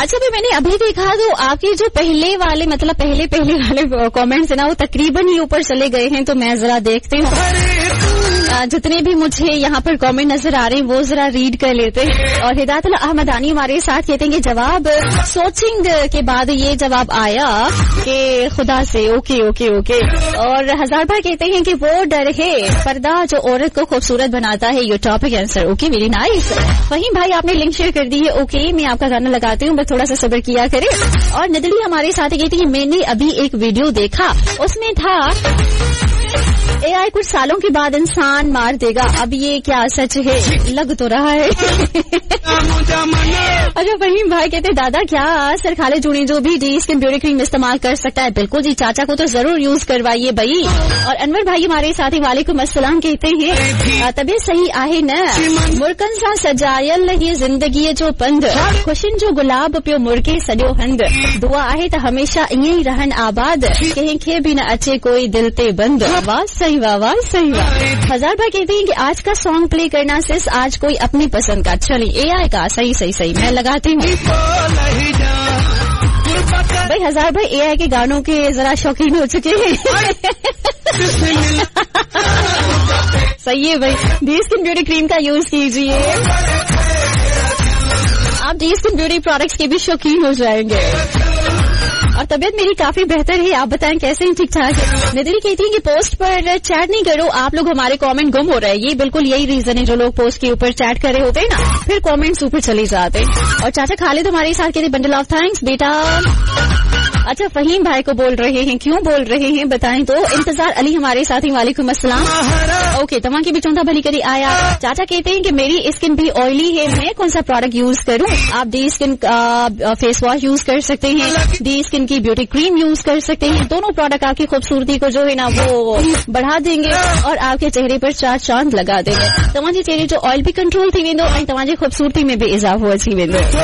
अच्छा भी मैंने अभी देखा तो आपके जो पहले वाले मतलब पहले वाले कमेंट्स है ना वो तकरीबन ही ऊपर चले गए हैं, तो मैं जरा देखती हूँ जितने भी मुझे यहाँ पर कमेंट नजर आ रहे हैं वो जरा रीड कर लेते हैं। और हिदायतुल्लाह अहमदानी हमारे साथ कहते हैं कि जवाब सोचिंग के बाद ये जवाब आया कि खुदा से ओके ओके ओके। और हजार बार कहते हैं कि वो डर है पर्दा जो औरत को खूबसूरत बनाता है, your topic answer. Okay very nice. Faheem भाई आपने लिंक शेयर कर दी है। ओके मैं आपका गाना लगाती हूँ, बस थोड़ा सा सब्र किया करें। और नदली हमारे साथ कहती है मैंने अभी एक वीडियो देखा, उसमें था AI कुछ सालों के बाद इंसान मार देगा, अब ये क्या सच है? लग तो रहा है। अच्छा फहीम भाई कहते दादा क्या सर खाले चूड़ी जो भी डी स्किन ब्यूटी क्रीम इस्तेमाल कर सकता है? बिल्कुल जी, चाचा को तो जरूर यूज करवाइए भाई। और अनवर भाई हमारे साथ ही वालेकुम अस्सलाम कहते हैं तबीयत सही आहे न मुर्कन सा सजायल ये जिंदगी जो पंद खुशिन जो गुलाब पियो मुर्के सॼो हंद दुआ आहे त हमेशा ईअं ई रहन आबाद कंहिंखे भी न अचे कोई दिल ते बंद। वाह सही वाह, वाह सही वाह। हजार भाई कहते हैं कि आज का सॉन्ग प्ले करना सिर्फ आज कोई अपनी पसंद का। चलिए AI का सही सही सही मैं लगाती हूँ भाई। हजार भाई AI के गानों के जरा शौकीन हो चुके हैं। सही है भाई, डी स्किन ब्यूटी क्रीम का यूज कीजिए, आप डी स्किन ब्यूटी प्रोडक्ट्स के भी शौकीन हो जाएंगे। और तबीयत मेरी काफी बेहतर है, आप बताएं कैसे हैं? ठीक ठाक है। नदरी कहती है कि पोस्ट पर चैट नहीं करो, आप लोग हमारे कमेंट गुम हो रहे हैं। ये बिल्कुल यही रीजन है, जो लोग पोस्ट के ऊपर चैट कर रहे होते हैं ना फिर कमेंट्स ऊपर चले जाते हैं। और चाचा खालिद हमारे साथ कहते बंडल ऑफ थैंक्स बेटा। अच्छा फहीम भाई को बोल रहे हैं, क्यों बोल रहे हैं बताएं तो? इंतजार अली हमारे साथ ही वालेकुम अस्सलाम। ओके तमा की भी चौथा भली करी आया। चाचा कहते हैं कि मेरी स्किन भी ऑयली है, मैं कौन सा प्रोडक्ट यूज करूं? आप D skin face wash use कर सकते हैं, डी स्किन की ब्यूटी क्रीम यूज कर सकते हैं। दोनों प्रोडक्ट आपकी खूबसूरती को जो है ना वो बढ़ा देंगे और आपके चेहरे पर चार चांद लगा देंगे। तव्हांजे चेहरे जो ऑयल भी कंट्रोल थी वेंदो ऐं तव्हांजी खूबसूरती में भी इजाफो अची वेंदो।